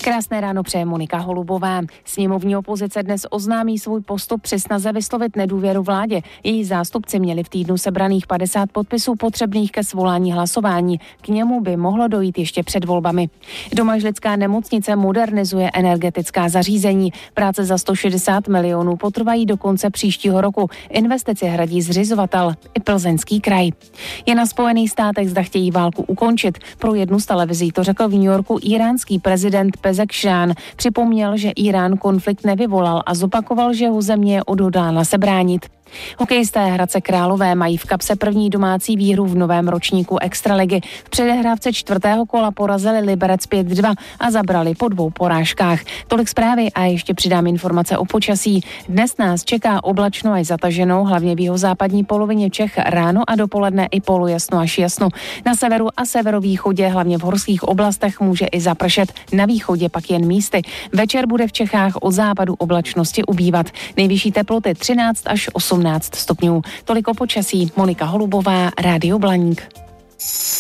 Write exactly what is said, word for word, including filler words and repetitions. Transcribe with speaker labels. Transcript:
Speaker 1: Krásné ráno přeje Monika Holubová. Sněmovní opozice dnes oznámí svůj postup při snaze vyslovit nedůvěru vládě. Její zástupci měli v týdnu sebraných padesát podpisů potřebných ke svolání hlasování. K němu by mohlo dojít ještě před volbami. Domažlická nemocnice modernizuje energetická zařízení. Práce za sto šedesát milionů potrvají do konce příštího roku. Investici hradí zřizovatel i Plzeňský kraj. Je na Spojených státech, zda chtějí válku ukončit. Pro jednu z televizí to řekl v New Yorku íránský prezident Pezeshkian. Připomněl, že Írán konflikt nevyvolal a zopakoval, že ho země je odhodlána se bránit. Hokejisté Hradce Králové mají v kapse první domácí výhru v novém ročníku Extraligy. V předehrávce čtvrtého kola porazili Liberec pět dva a zabrali po dvou porážkách. Tolik zprávy a ještě přidám informace o počasí. Dnes nás čeká oblačno až zataženou, hlavně v jihozápadní polovině Čech ráno a dopoledne i polojasno až jasno. Na severu a severovýchodě, hlavně v horských oblastech, může i zapršet, na východě pak jen místy. Večer bude v Čechách od západu oblačnosti ubývat. Nejvyšší teploty třináct až osmnáct stupňů. Tolik o počasí. Monika Holubová, Rádio Blaník.